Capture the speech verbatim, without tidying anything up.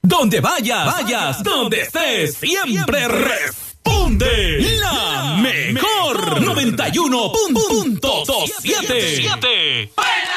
Donde vayas, vayas, donde estés, siempre responde la mejor noventa y uno punto siete.